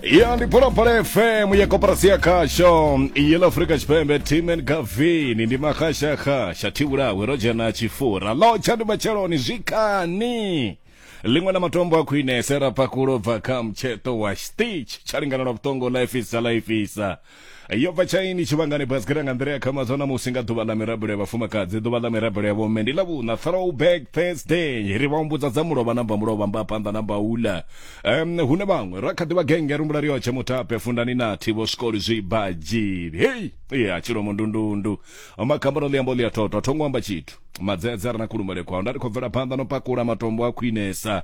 Yani Pura FM ya Kooperasia Kasho Yellow Africa Chipembe Timen Gavini Ndi makasha kasha Tiura Weroja na Chifura Lo chadu macharoni Zikani Lingwa na matombo wa kuine Sera pakuro vakam cheto wa Stitch Charingana na putongo life isa Iyo vachaini chubangani baskiranga Andrea kama zona musinga dubala mirabure Wafuma kazi dubala mirabure Womendi labu na Throwback Thursday Ribambuza zamuroba namba muroba Mbapanda namba ula Hune bangwe Rakadiwa genge rumbula rioche mutape Fundani na tibo skori zibaji Hey yeah, chiro mundundu Makambaro liambo lia toto Tongo amba chitu Mazezara na kurumale kwa Ndari kovera panda no pakura matombo wa kuinesa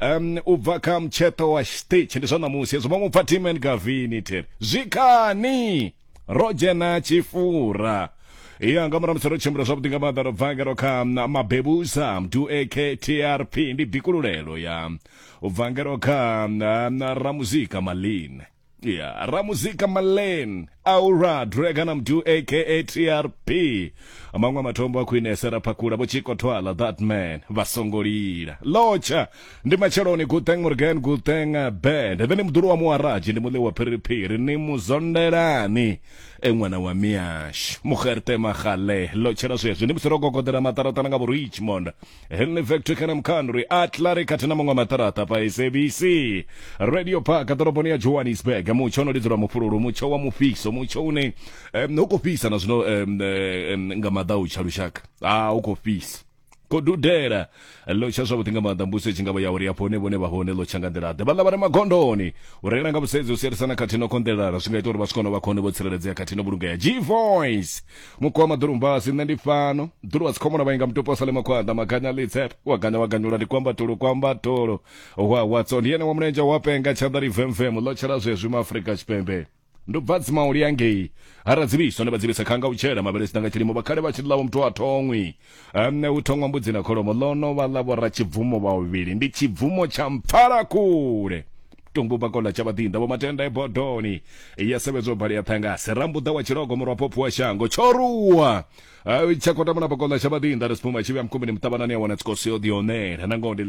Uvaka mcheto wa Stitch Ndisona musi Zumamu Patimen Gavini ter Zikani Roje na Chifura Iya ngamara msero chimbra sobu tinga madaro vangaro ka mabebuza mtu AKTRP Ndi bikululelo ya Uvangaro ka na ramuzika malin Yeah, ramuzika malen Aura Dragana mtu AKTRP Amangwa matombo wa kuinesera pakura Bochiko twala that man Vasongorira Locha Ndi macharoni guteng Morgan guteng bed Veni mduru wa muaraji Ndi mule wa peripiri Ni muzonderani Mwana wa miash Mukherte makhale Locha na suyesu Ndi msirogo kodera matarata Nangabu Richmond Helni vector kanam country Atlari katina mwa matarata Pa SABC Radio Park Atoroponia Johannesburg Mucho no lizura mufururu Mucho wa mufiso Mucho une Huko fisa na zino Ngamadau chalushaka huko fisa Kodudera Locha sobu tinga madambuse chingaba ya uri yapone Bone bahone locha nganderate Bala bare magondoni Urena ngabusezi usiri sana katino konderara Singa itoro baskono wakone botsirelezea katino burunga ya G-Voice Mukwa madurumbasi nendifano Duru wasikomona bainga mtupo salema kwa Damakanya litzep Wakanya uradi kwamba toro Watson Yene wa mrenja wapenga Chandari vemvemu Locha razo ya Zuma Afrika Chipembe Ndubadzi mauli yangeyi Harazibiso nebazibisa kanga uchera Mabelesi nanga chilimo bakare bachilabo mtu watongwi Utongwa mbuzi na koromo Lono walabo rachivumo wawili Ndi chivumo cha mpara kule Tumbu bakola chabadinda Wamatenda ebodoni Iyasebezo bari ya tanga Serambu dawa chirogo murapopu wa shango Chorua Chakota muna bakola chabadinda Respuma chivi ya mkumini mtabanani ya wanatskosio dionere Nangondi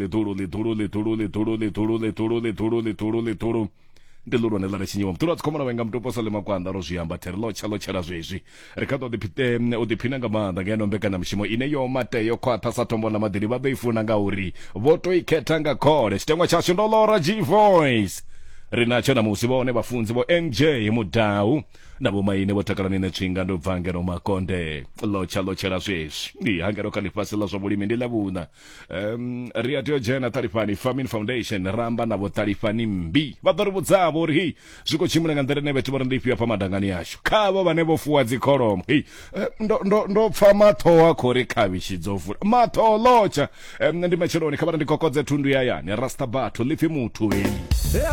lituru Ndiluru nela chinyo mtura tkomona wenga mtupo salema kwanda roziyamba terlocha lochera zwezi Ricardo udipina ngamanda ngeno mbeka na mshimo ineyo mate yo kwata satombo na madiri babeifuna ngauri voto iketanga kore stengwa cha shindolora G-Voice Rinacho na musibone bafunzi bo NJ mudau nabo maine botakalani na chinga ndo vangero makonde lochera zwezi ni hangero kalifasi la zobuli mindila buna Riatio Jena Tarifani Famine Foundation Ramba na Tarifani mbi Badarubu zabo rihi Zuko chimuna ngandere nebe tubarandipi ya pamadangani yashu Kabo banebo fuwazi koromu Ndo famato wako rekabishi zofura Mato locha Ndi mechironi kabarandi kokoze tundu ya yani Rasta batu lifi mutu weni